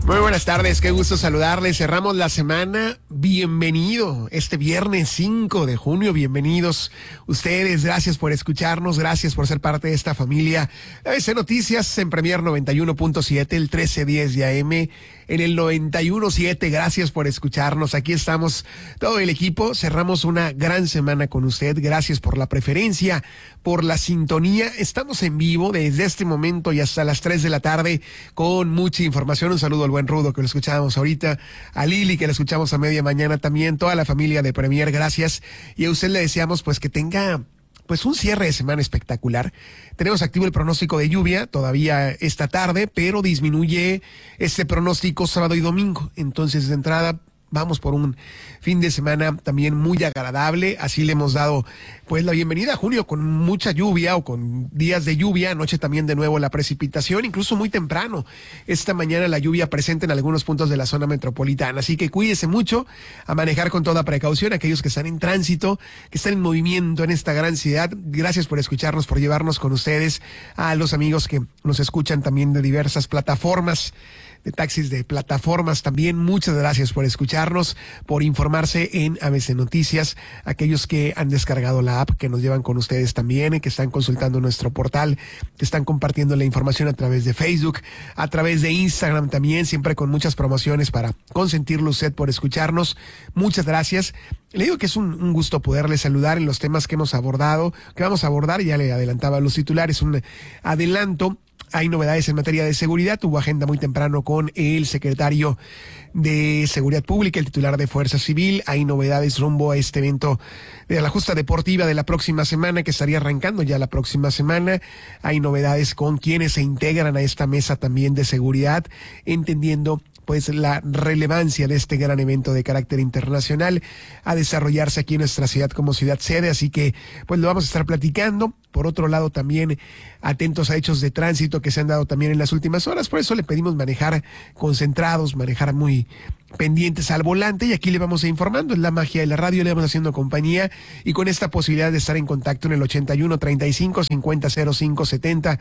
Muy buenas tardes, qué gusto saludarles. Cerramos la semana. Bienvenido este viernes 5 de junio. Bienvenidos ustedes. Gracias por escucharnos. Gracias por ser parte de esta familia. ABC Noticias en Premier 91.7, el 1310 de AM, en el 91.7. Gracias por escucharnos. Aquí estamos todo el equipo. Cerramos una gran semana con usted. Gracias por la preferencia, por la sintonía. Estamos en vivo desde este momento y hasta las 3 de la tarde con mucha información. Un saludo al buen Rudo, que lo escuchábamos ahorita, a Lili, que lo escuchamos a media mañana también, toda la familia de Premier, gracias. Y a usted le deseamos pues que tenga pues un cierre de semana espectacular. Tenemos activo el pronóstico de lluvia todavía esta tarde, pero disminuye este pronóstico sábado y domingo. Entonces, de entrada, vamos por un fin de semana también muy agradable. Así le hemos dado pues la bienvenida a junio con mucha lluvia o con días de lluvia. Anoche también de nuevo la precipitación, incluso muy temprano. Esta mañana la lluvia presente en algunos puntos de la zona metropolitana. Así que cuídese mucho, a manejar con toda precaución. Aquellos que están en tránsito, que están en movimiento en esta gran ciudad, gracias por escucharnos, por llevarnos con ustedes. A los amigos que nos escuchan también de diversas plataformas, de taxis, de plataformas también, muchas gracias por escucharnos, por informarse en ABC Noticias, aquellos que han descargado la app, que nos llevan con ustedes también, que están consultando nuestro portal, que están compartiendo la información a través de Facebook, a través de Instagram también, siempre con muchas promociones para consentirlo usted por escucharnos. Muchas gracias. Le digo que es un gusto poderle saludar en los temas que hemos abordado, que vamos a abordar. Ya le adelantaba los titulares, un adelanto. Hay novedades en materia de seguridad. Hubo agenda muy temprano con el secretario de Seguridad Pública, el titular de Fuerza Civil. Hay novedades rumbo a este evento de la justa deportiva de la próxima semana, que estaría arrancando ya la próxima semana. Hay novedades con quienes se integran a esta mesa también de seguridad, entendiendo pues la relevancia de este gran evento de carácter internacional a desarrollarse aquí en nuestra ciudad como ciudad sede, así que pues lo vamos a estar platicando. Por otro lado, también atentos a hechos de tránsito que se han dado también en las últimas horas, por eso le pedimos manejar concentrados, manejar muy pendientes al volante, y aquí le vamos a informando. En la magia de la radio le vamos haciendo compañía, y con esta posibilidad de estar en contacto en el 81 35 50 05 70,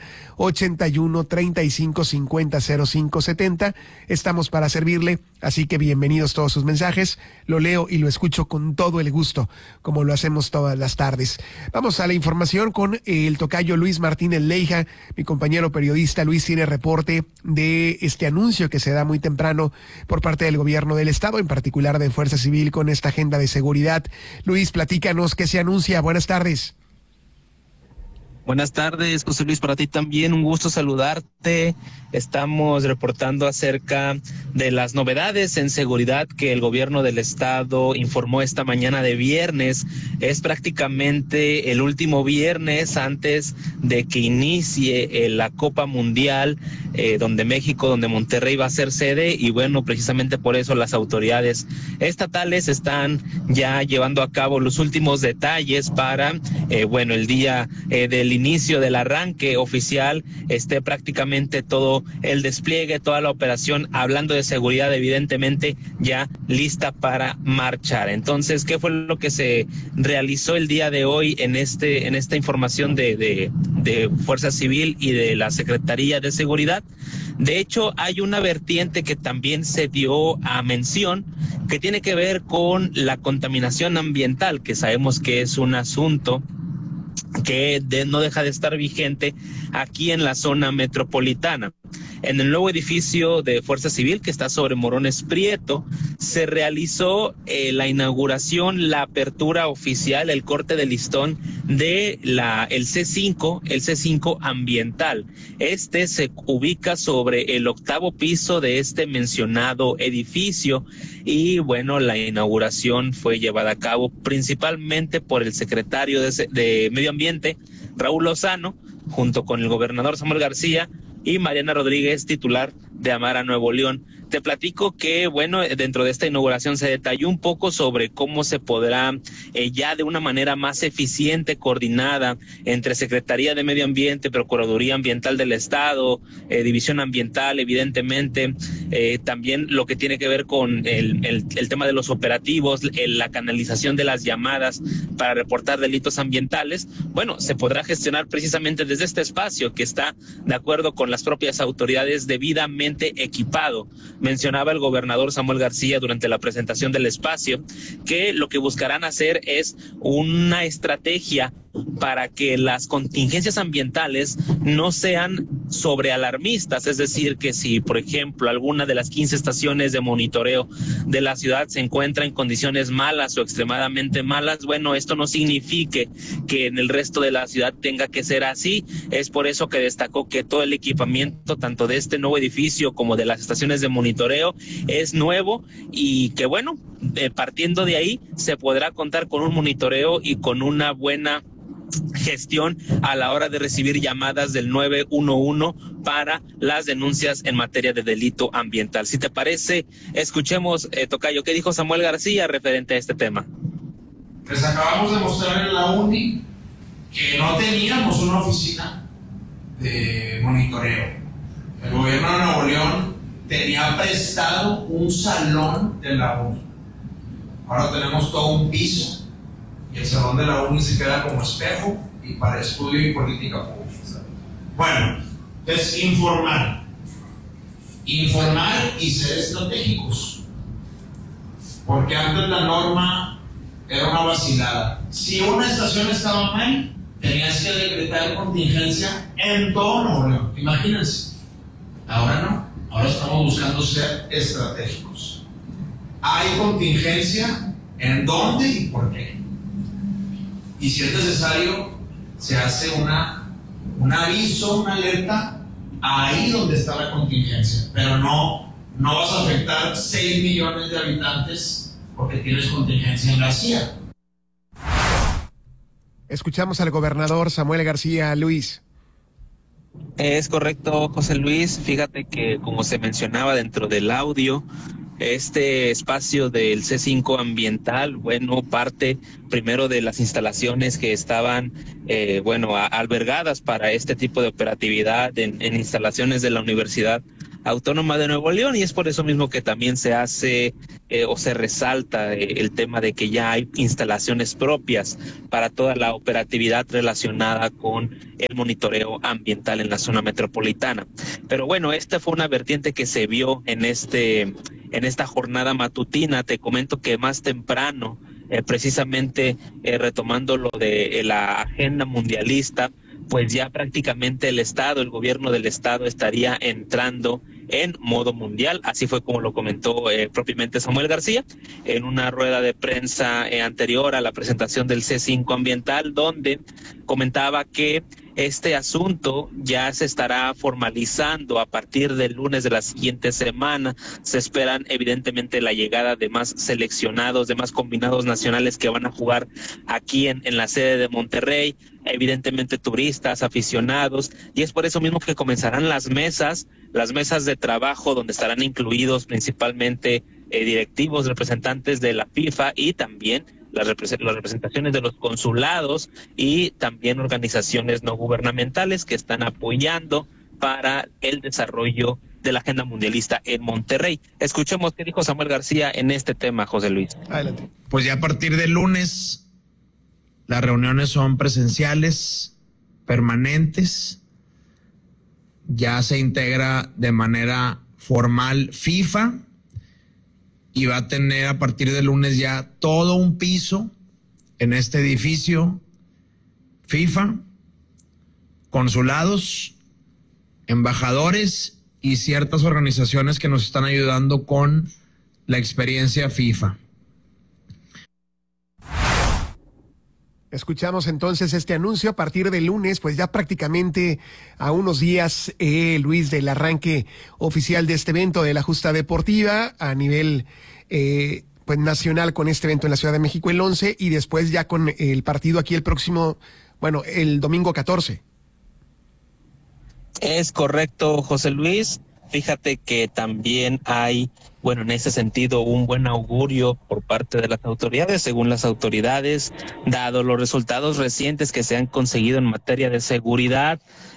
81 35 50 05 70, estamos para servirle, así que bienvenidos todos sus mensajes, lo leo y lo escucho con todo el gusto, como lo hacemos todas las tardes. Vamos a la información con el tocayo Luis Martínez Leija, mi compañero periodista. Luis tiene reporte de este anuncio que se da muy temprano por parte del gobierno del estado, en particular de Fuerza Civil, con esta agenda de seguridad. Luis, platícanos qué se anuncia. Buenas tardes. Buenas tardes, José Luis, para ti también, un gusto saludarte. Estamos reportando acerca de las novedades en seguridad que el gobierno del estado informó esta mañana de viernes. Es prácticamente el último viernes antes de que inicie la Copa Mundial, donde Monterrey va a ser sede, y bueno, precisamente por eso las autoridades estatales están ya llevando a cabo los últimos detalles para, el día del inicio del arranque oficial esté prácticamente todo el despliegue, toda la operación, hablando de seguridad, evidentemente ya lista para marchar. Entonces, ¿qué fue lo que se realizó el día de hoy en esta información de Fuerza Civil y de la Secretaría de Seguridad? De hecho, hay una vertiente que también se dio a mención, que tiene que ver con la contaminación ambiental, que sabemos que es un asunto que no deja de estar vigente aquí en la zona metropolitana. En el nuevo edificio de Fuerza Civil, que está sobre Morones Prieto, se realizó la inauguración, la apertura oficial, el corte de listón de el C5 ambiental. Este se ubica sobre el 8º piso de este mencionado edificio, y bueno, la inauguración fue llevada a cabo principalmente por el secretario de Medio Ambiente, Raúl Lozano, junto con el gobernador Samuel García y Mariana Rodríguez, titular de Amara Nuevo León. Te platico que, dentro de esta inauguración se detalló un poco sobre cómo se podrá ya de una manera más eficiente, coordinada entre Secretaría de Medio Ambiente, Procuraduría Ambiental del Estado, División Ambiental, evidentemente, también lo que tiene que ver con el tema de los operativos, la canalización de las llamadas para reportar delitos ambientales, bueno, se podrá gestionar precisamente desde este espacio que está, de acuerdo con las propias autoridades, debidamente equipado. Mencionaba el gobernador Samuel García durante la presentación del espacio que lo que buscarán hacer es una estrategia para que las contingencias ambientales no sean sobrealarmistas, es decir, que si, por ejemplo, alguna de las 15 estaciones de monitoreo de la ciudad se encuentra en condiciones malas o extremadamente malas, bueno, esto no signifique que en el resto de la ciudad tenga que ser así. Es por eso que destacó que todo el equipamiento, tanto de este nuevo edificio como de las estaciones de monitoreo, es nuevo y que, bueno, partiendo de ahí se podrá contar con un monitoreo y con una buena gestión a la hora de recibir llamadas del 911 para las denuncias en materia de delito ambiental. Si te parece, escuchemos, Tocayo, ¿qué dijo Samuel García referente a este tema? Les acabamos de mostrar en la UNI que no teníamos una oficina de monitoreo. El gobierno de Nuevo León tenía prestado un salón de la UNI. Ahora tenemos todo un piso y el salón de la UNI se queda como espejo y para estudio y política pública. Bueno, es informar y ser estratégicos, porque antes la norma era una vacilada. Si una estación estaba mal, tenías que decretar contingencia en todo Nuevo León, imagínense. Ahora no, ahora estamos buscando ser estratégicos. Hay contingencia, ¿en dónde y por qué? Y si es necesario, se hace un aviso, una alerta ahí donde está la contingencia. Pero no vas a afectar 6 millones de habitantes porque tienes contingencia en García. Escuchamos al gobernador Samuel García. Luis. Es correcto, José Luis. Fíjate que, como se mencionaba dentro del audio, este espacio del C5 ambiental, bueno, parte primero de las instalaciones que estaban, albergadas para este tipo de operatividad en instalaciones de la Universidad Autónoma de Nuevo León, y es por eso mismo que también se hace o se resalta el tema de que ya hay instalaciones propias para toda la operatividad relacionada con el monitoreo ambiental en la zona metropolitana. Pero bueno, esta fue una vertiente que se vio en esta jornada matutina. Te comento que más temprano, precisamente retomando lo de la agenda mundialista, pues ya prácticamente el gobierno del estado estaría entrando en modo mundial. Así fue como lo comentó propiamente Samuel García en una rueda de prensa anterior a la presentación del C5 ambiental, donde comentaba que este asunto ya se estará formalizando a partir del lunes de la siguiente semana. Se esperan evidentemente la llegada de más seleccionados, de más combinados nacionales que van a jugar aquí en la sede de Monterrey, evidentemente turistas, aficionados, y es por eso mismo que comenzarán las mesas de trabajo, donde estarán incluidos principalmente directivos, representantes de la FIFA y también las representaciones de los consulados y también organizaciones no gubernamentales que están apoyando para el desarrollo de la agenda mundialista en Monterrey. Escuchemos qué dijo Samuel García en este tema, José Luis. Adelante. Pues ya a partir del lunes las reuniones son presenciales, permanentes. Ya se integra de manera formal FIFA y va a tener a partir del lunes ya todo un piso en este edificio FIFA, consulados, embajadores y ciertas organizaciones que nos están ayudando con la experiencia FIFA. Escuchamos entonces este anuncio a partir del lunes, pues ya prácticamente a unos días, Luis, del arranque oficial de este evento de la justa deportiva a nivel pues nacional, con este evento en la Ciudad de México el 11 y después ya con el partido aquí el domingo 14. Es correcto, José Luis. Fíjate que también hay, en ese sentido, un buen augurio por parte de las autoridades. Según las autoridades, dado los resultados recientes que se han conseguido en materia de seguridad,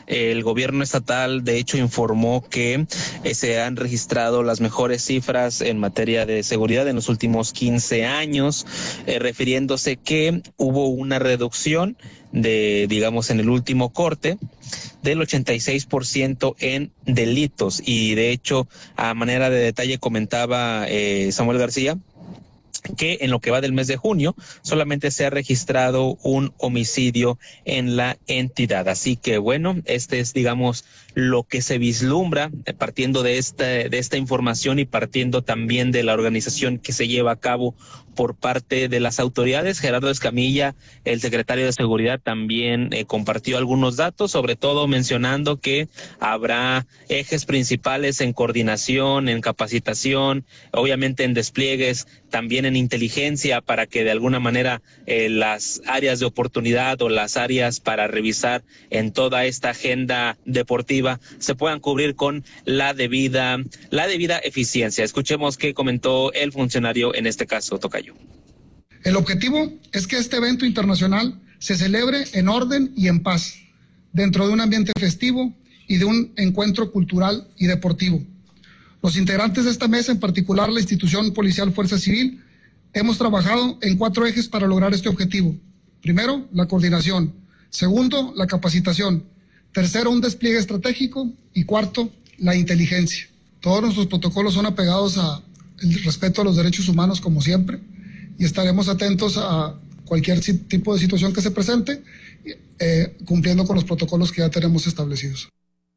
El gobierno estatal, de hecho, informó que se han registrado las mejores cifras en materia de seguridad en los últimos 15 años, refiriéndose que hubo una reducción digamos, en el último corte del 86% en delitos. Y de hecho, a manera de detalle comentaba Samuel García que en lo que va del mes de junio solamente se ha registrado un homicidio en la entidad. Así que bueno, este es, digamos, lo que se vislumbra partiendo de esta información y partiendo también de la organización que se lleva a cabo por parte de las autoridades. Gerardo Escamilla, el secretario de Seguridad, también compartió algunos datos, sobre todo mencionando que habrá ejes principales en coordinación, en capacitación, obviamente en despliegues, también en inteligencia, para que de alguna manera las áreas de oportunidad o las áreas para revisar en toda esta agenda deportiva se puedan cubrir con la debida eficiencia. Escuchemos qué comentó el funcionario en este caso, Tocayo. El objetivo es que este evento internacional se celebre en orden y en paz, dentro de un ambiente festivo y de un encuentro cultural y deportivo. Los integrantes de esta mesa, en particular la institución policial Fuerza Civil, hemos trabajado en 4 ejes para lograr este objetivo. Primero, la coordinación. Segundo, la capacitación. Tercero, un despliegue estratégico. Y cuarto, la inteligencia. Todos nuestros protocolos son apegados al respeto a los derechos humanos, como siempre, y estaremos atentos a cualquier tipo de situación que se presente, cumpliendo con los protocolos que ya tenemos establecidos.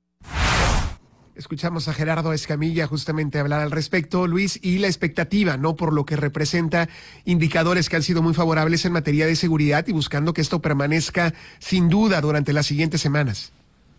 Escuchamos a Gerardo Escamilla justamente hablar al respecto, Luis, y la expectativa, ¿no? Por lo que representa indicadores que han sido muy favorables en materia de seguridad y buscando que esto permanezca sin duda durante las siguientes semanas.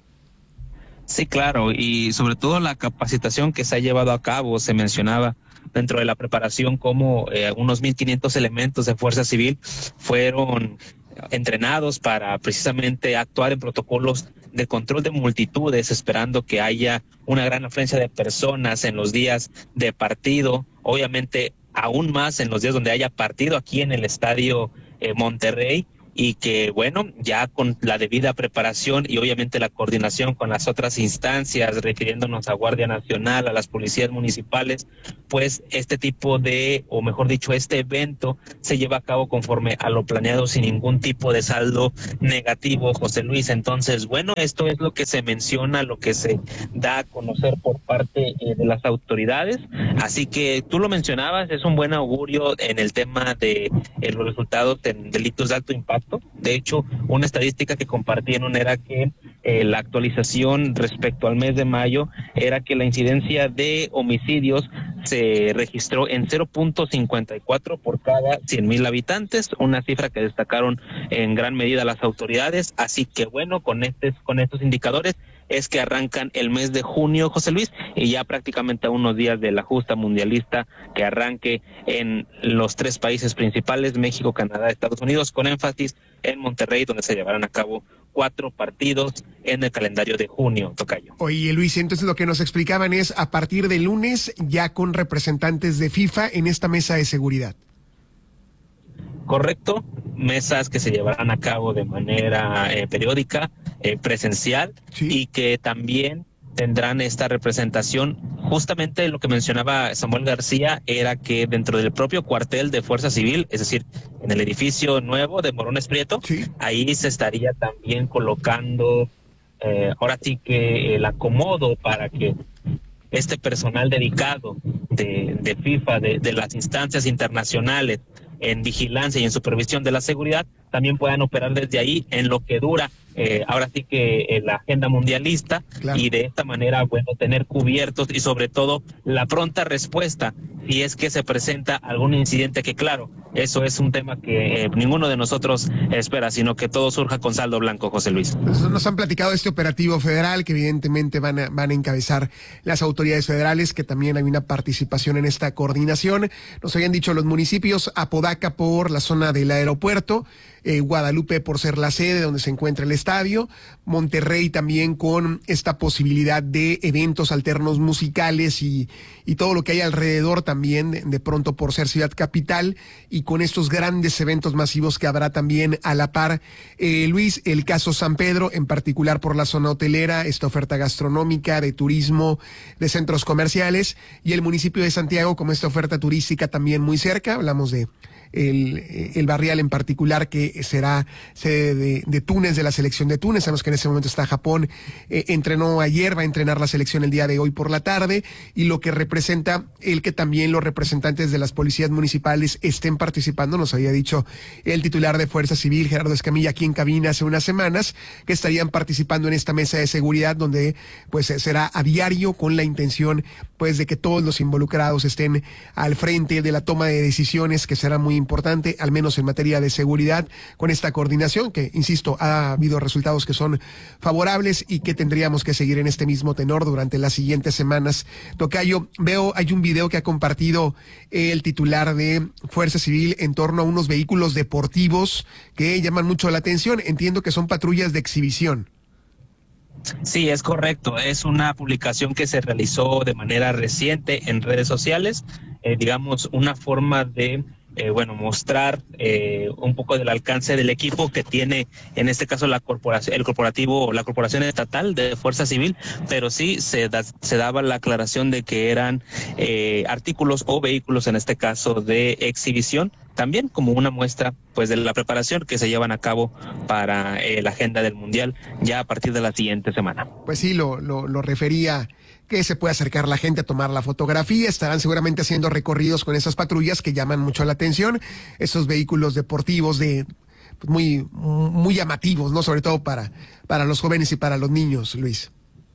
Sí, claro, y sobre todo la capacitación que se ha llevado a cabo. Se mencionaba dentro de la preparación como unos 1,500 elementos de Fuerza Civil fueron entrenados para precisamente actuar en protocolos de control de multitudes, esperando que haya una gran afluencia de personas en los días de partido, obviamente aún más en los días donde haya partido aquí en el Estadio Monterrey, y que bueno, ya con la debida preparación y obviamente la coordinación con las otras instancias, refiriéndonos a Guardia Nacional, a las policías municipales, pues este tipo de, o mejor dicho, este evento se lleva a cabo conforme a lo planeado, sin ningún tipo de saldo negativo, José Luis. Entonces, bueno, esto es lo que se menciona, lo que se da a conocer por parte de las autoridades. Así que tú lo mencionabas, es un buen augurio en el tema de los resultados en delitos de alto impacto. De hecho, una estadística que compartieron era que la actualización respecto al mes de mayo era que la incidencia de homicidios se registró en 0.54 por cada 100,000 habitantes, una cifra que destacaron en gran medida las autoridades. Así que bueno, con estos indicadores es que arrancan el mes de junio, José Luis, y ya prácticamente a unos días de la justa mundialista que arranque en los 3 países principales, México, Canadá, Estados Unidos, con énfasis en Monterrey, donde se llevarán a cabo 4 partidos en el calendario de junio, Tocayo. Oye, Luis, entonces lo que nos explicaban es a partir de lunes ya con representantes de FIFA en esta mesa de seguridad. Correcto, mesas que se llevarán a cabo de manera periódica, presencial, sí, y que también tendrán esta representación. Justamente lo que mencionaba Samuel García era que dentro del propio cuartel de Fuerza Civil, es decir, en el edificio nuevo de Morones Prieto, sí, ahí se estaría también colocando, ahora sí que el acomodo para que este personal dedicado de FIFA, de las instancias internacionales, en vigilancia y en supervisión de la seguridad, también puedan operar desde ahí en lo que dura ahora sí que la agenda mundialista, claro, y de esta manera, bueno, tener cubiertos y sobre todo la pronta respuesta si es que se presenta algún incidente, que claro, eso es un tema que ninguno de nosotros espera, sino que todo surja con saldo blanco, José Luis. Pues nos han platicado de este operativo federal que evidentemente van a encabezar las autoridades federales, que también hay una participación en esta coordinación. Nos habían dicho los municipios, Apodaca por la zona del aeropuerto, Guadalupe por ser la sede donde se encuentra el estadio, Monterrey también con esta posibilidad de eventos alternos musicales y todo lo que hay alrededor también, de pronto por ser ciudad capital, y con estos grandes eventos masivos que habrá también a la par. Luis, el caso San Pedro, en particular por la zona hotelera, esta oferta gastronómica, de turismo, de centros comerciales, y el municipio de Santiago como esta oferta turística también muy cerca. Hablamos de el Barrial en particular, que será sede de Túnez, de la selección de Túnez. Sabemos que en ese momento está Japón, entrenó ayer, va a entrenar la selección el día de hoy por la tarde, y lo que representa el que también los representantes de las policías municipales estén participando. Nos había dicho el titular de Fuerza Civil, Gerardo Escamilla, aquí en cabina hace unas semanas, que estarían participando en esta mesa de seguridad, donde pues será a diario, con la intención pues de que todos los involucrados estén al frente de la toma de decisiones, que será muy importante, al menos en materia de seguridad, con esta coordinación que, insisto, ha habido resultados que son favorables y que tendríamos que seguir en este mismo tenor durante las siguientes semanas. Tocayo, hay un video que ha compartido el titular de Fuerza Civil en torno a unos vehículos deportivos que llaman mucho la atención. Entiendo que son patrullas de exhibición. Sí, es correcto. Es una publicación que se realizó de manera reciente en redes sociales, digamos, una forma de mostrar un poco del alcance del equipo que tiene, en este caso, la corporación estatal de Fuerza Civil, pero sí se daba la aclaración de que eran artículos o vehículos, en este caso, de exhibición, también como una muestra pues de la preparación que se llevan a cabo para la agenda del Mundial ya a partir de la siguiente semana. Pues sí, lo refería, que se puede acercar la gente a tomar la fotografía. Estarán seguramente haciendo recorridos con esas patrullas que llaman mucho la atención, esos vehículos deportivos muy llamativos, ¿no? Sobre todo para los jóvenes y para los niños, Luis.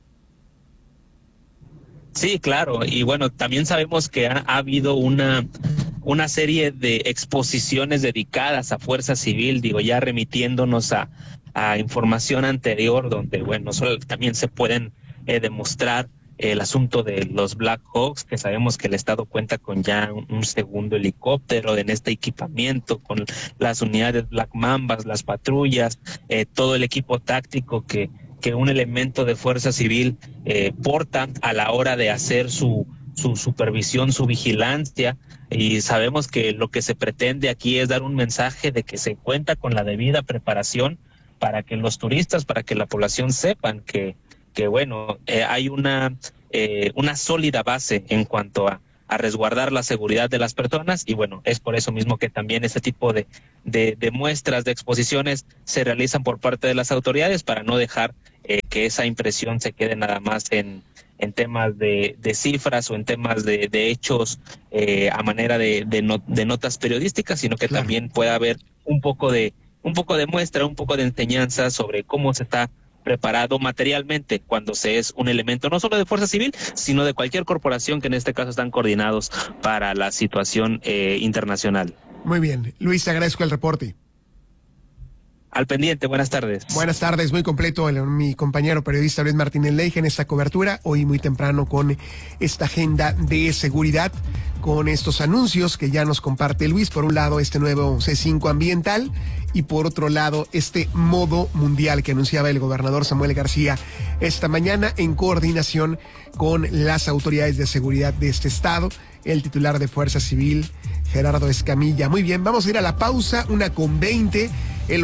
Sí, claro, y bueno, también sabemos que ha habido una serie de exposiciones dedicadas a Fuerza Civil, ya remitiéndonos a información anterior, donde, también se pueden demostrar el asunto de los Black Hawks, que sabemos que el Estado cuenta con ya un segundo helicóptero en este equipamiento, con las unidades Black Mambas, las patrullas, todo el equipo táctico que un elemento de Fuerza Civil porta a la hora de hacer su supervisión, su vigilancia, y sabemos que lo que se pretende aquí es dar un mensaje de que se cuenta con la debida preparación para que los turistas, para que la población sepan que hay una sólida base en cuanto a resguardar la seguridad de las personas, y es por eso mismo que también este tipo de muestras, de exposiciones se realizan por parte de las autoridades, para no dejar que esa impresión se quede nada más en temas de cifras o en temas de hechos a manera de notas periodísticas, sino que también pueda haber un poco de muestra, un poco de enseñanza sobre cómo se está preparado materialmente cuando se es un elemento no solo de Fuerza Civil, sino de cualquier corporación que en este caso están coordinados para la situación internacional. Muy bien, Luis, te agradezco el reporte. Al pendiente, buenas tardes. Buenas tardes, muy completo mi compañero periodista Luis Martínez Leija en esta cobertura, hoy muy temprano con esta agenda de seguridad, con estos anuncios que ya nos comparte Luis. Por un lado, este nuevo C5 ambiental, y por otro lado, este modo mundial que anunciaba el gobernador Samuel García esta mañana en coordinación con las autoridades de seguridad de este estado, el titular de Fuerza Civil, Gerardo Escamilla. Muy bien, vamos a ir a la pausa, 1:20, el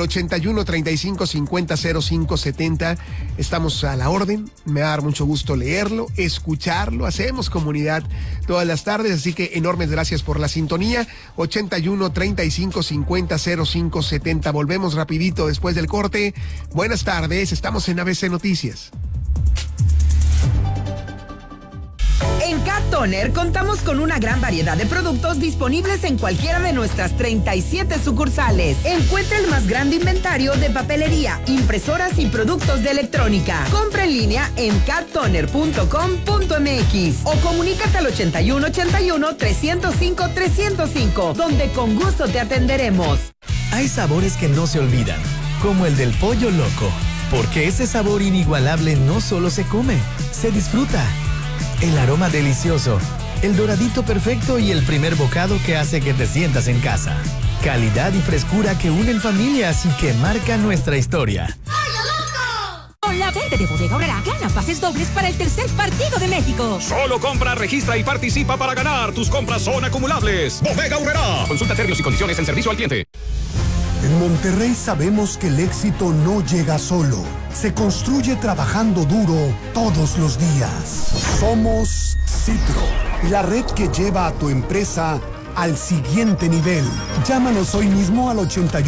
81-35-50-05-70. Estamos a la orden, me va a dar mucho gusto leerlo, escucharlo, hacemos comunidad todas las tardes, así que enormes gracias por la sintonía. 81-35-50-05-70. Volvemos rapidito después del corte. Buenas tardes, estamos en ABC Noticias. En Cat Toner contamos con una gran variedad de productos disponibles en cualquiera de nuestras 37 sucursales. Encuentra el más grande inventario de papelería, impresoras y productos de electrónica. Compra en línea en cattoner.com.mx o comunícate al 8181-305-305, donde con gusto te atenderemos. Hay sabores que no se olvidan, como el del pollo loco, porque ese sabor inigualable no solo se come, se disfruta. El aroma delicioso, el doradito perfecto y el primer bocado que hace que te sientas en casa. Calidad y frescura que unen familias y que marcan nuestra historia. Con la venta 7 de Bodega Aurrerá gana pases dobles para el tercer partido de México. Solo compra, registra y participa para ganar. Tus compras son acumulables. Bodega Aurrerá. Consulta términos y condiciones en servicio al cliente. En Monterrey sabemos que el éxito no llega solo. Se construye trabajando duro todos los días. Somos Citro, la red que lleva a tu empresa al siguiente nivel. Llámanos hoy mismo al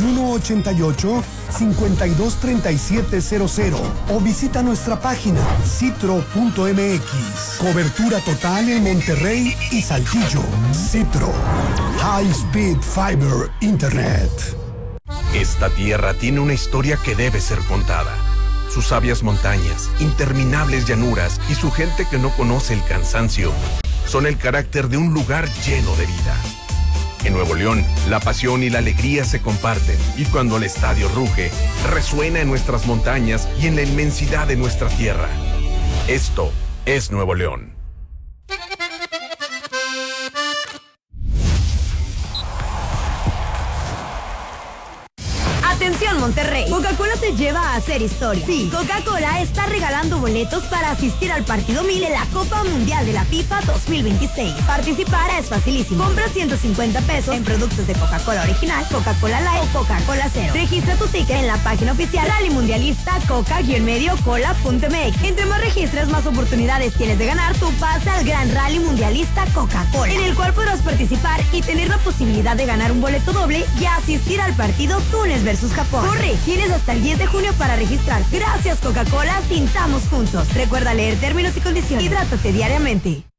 8188-523700 o visita nuestra página citro.mx. Cobertura total en Monterrey y Saltillo. Citro. High Speed Fiber Internet. Esta tierra tiene una historia que debe ser contada. Sus sabias montañas, interminables llanuras y su gente que no conoce el cansancio son el carácter de un lugar lleno de vida. En Nuevo León, la pasión y la alegría se comparten y cuando el estadio ruge, resuena en nuestras montañas y en la inmensidad de nuestra tierra. Esto es Nuevo León. Atención Monterrey, Coca-Cola te lleva a hacer historia. Sí, Coca-Cola está regalando boletos para asistir al partido 1000 en la Copa Mundial de la FIFA 2026. Participar es facilísimo. Compra 150 pesos en productos de Coca-Cola original, Coca-Cola Light o Coca-Cola Cero. Registra tu ticket en la página oficial Rally Mundialista Coca-Cola.mx. Entre más registras, más oportunidades tienes de ganar tu pase al Gran Rally Mundialista Coca-Cola, en el cual podrás participar y tener la posibilidad de ganar un boleto doble y asistir al partido Túnez versus Japón. Corre, tienes hasta el 10 de junio para registrar. Gracias Coca-Cola, sintamos juntos. Recuerda leer términos y condiciones. Hidrátate diariamente.